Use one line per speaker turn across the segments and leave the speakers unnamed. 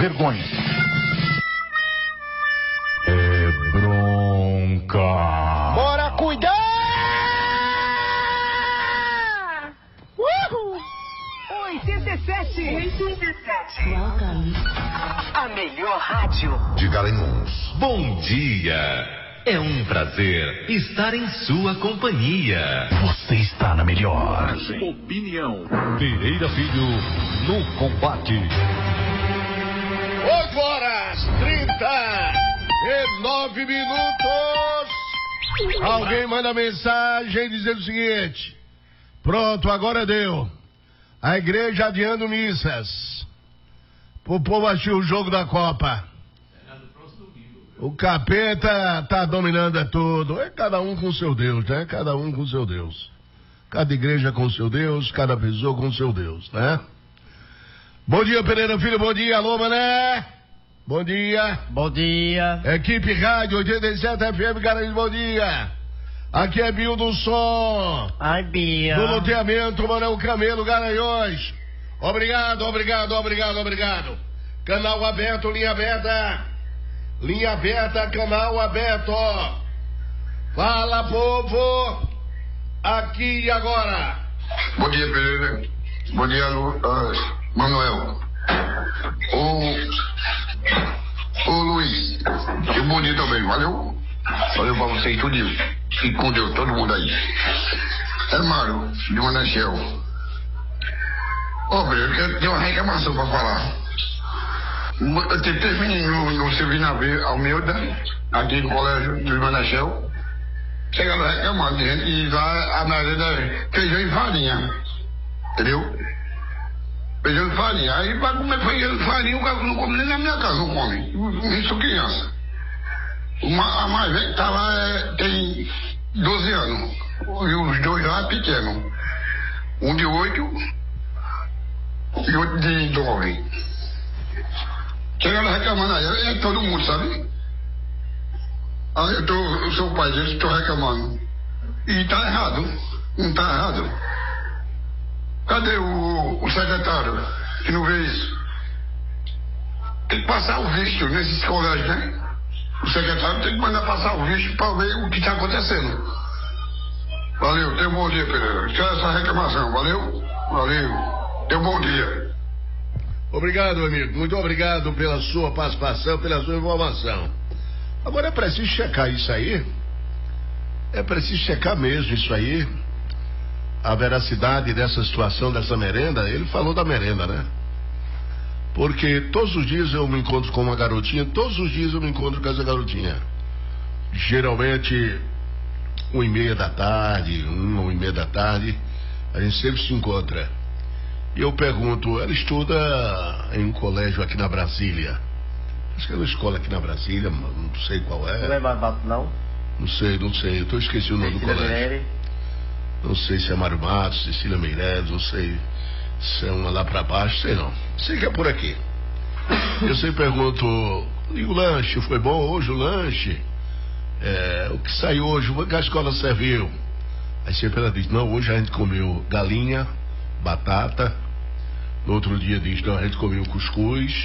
vergonha.
É bronca.
Bora cuidar! Uhul!
87. Welcome. A melhor rádio
de Garanhuns.
Bom dia. É um prazer estar em sua companhia.
Você está na melhor.
Opinião.
Pereira Filho no combate.
8h39. Alguém manda mensagem dizendo o seguinte: pronto, agora deu. A igreja adiando missas pro povo assistir o jogo da Copa. O capeta tá dominando tudo. É cada um com seu Deus, né? Cada um com seu Deus. Cada igreja com seu Deus, cada pessoa com seu Deus, né? Bom dia, Pereira Filho, bom dia. Alô, mané. Bom dia.
Bom dia.
Equipe Rádio 87 FM, Garanhuns, bom dia. Aqui é Bio do Som.
Ai, Bia.
Do loteamento Manuel Camelo, Garanhuns. Obrigado. Canal aberto, linha aberta. Linha aberta, canal aberto. Fala, povo. Aqui e agora.
Bom dia, Pereira. Bom dia, Manuel. Ô Luiz. E bom dia também, valeu? Valeu pra vocês tudo. E com Deus, todo mundo aí. É Mário, de Manachel. Ô, Pereira, eu tenho uma reclamação pra falar. Tem 3 meninos no Silvina B, Almeida, aqui no colégio de Manachel. Chegaram reclamando, gente, e lá a merenda é feijão e farinha. Entendeu? Feijão e farinha. Aí vai comer feijão e farinha, o cara não come nem na minha casa, não come. Isso criança. A mais velha que tá lá tem 12 anos. E os dois lá pequenos. Um de 8 e outro de 9. Chegaram reclamando aí, todo mundo, sabe? Aí eu sou o pai deles, estou reclamando. E tá errado, não tá errado. Cadê o secretário que não vê isso? Tem que passar o visto nesses colégios, né? O secretário tem que mandar passar o visto para ver o que está acontecendo. Valeu, tenha um bom dia, Pereira. Tira essa reclamação, valeu? Valeu, tenha um bom dia.
Obrigado, amigo. Muito obrigado pela sua participação, pela sua informação. Agora é preciso checar isso aí. É preciso checar mesmo isso aí. A veracidade dessa situação, dessa merenda. Ele falou da merenda, né? Porque todos os dias eu me encontro com uma garotinha. Todos os dias eu me encontro com essa garotinha. Geralmente 1h30 da tarde, 1h30 da tarde, a gente sempre se encontra. E eu pergunto, ela estuda em um colégio aqui na Brasília. Acho que é uma escola aqui na Brasília, não sei qual é.
Não é Barbato, não?
Não sei, eu esqueci o nome do colégio.
Meirelles.
Não sei se é Mário Matos, Cecília Meirelles, não sei se é uma lá pra baixo, sei não. Sei que é por aqui. Eu sempre pergunto, e o lanche, foi bom hoje o lanche? O que saiu hoje, o que a escola serviu? Aí sempre ela diz, não, hoje a gente comeu galinha, batata. No outro dia diz, não, a gente comeu cuscuz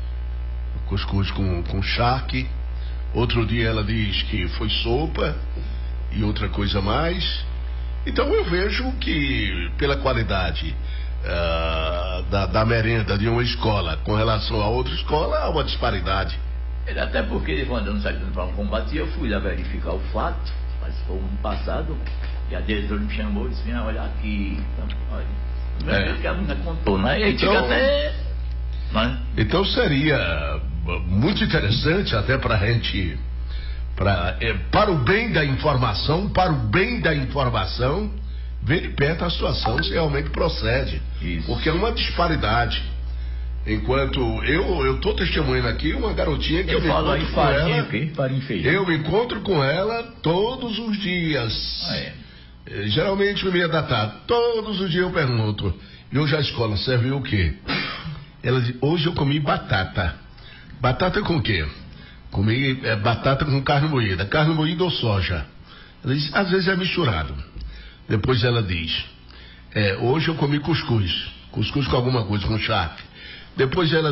com charque. Outro dia ela diz que foi sopa e outra coisa mais. Então eu vejo que pela qualidade da merenda de uma escola com relação a outra escola há uma disparidade.
Até porque ele foi andando saindo para um combate e eu fui lá verificar o fato, mas foi ano passado, e a diretora me chamou e disse, vem olhar aqui, olha. Que a menina contou, né? E então, até, né?
Então seria muito interessante até pra gente, para o bem da informação, ver de perto a situação se realmente procede. Isso. Porque é uma disparidade. Enquanto eu tô testemunhando aqui uma garotinha que eu me encontro com ela. Eu me encontro com ela todos os dias. Geralmente 1h30 da tarde. Todos os dias eu pergunto, e hoje a escola serviu o quê? Ela diz, hoje eu comi batata. Batata com o quê? Comi batata com carne moída ou soja. Ela diz, às vezes é misturado. Depois ela diz, hoje eu comi cuscuz com alguma coisa, com charque. Depois ela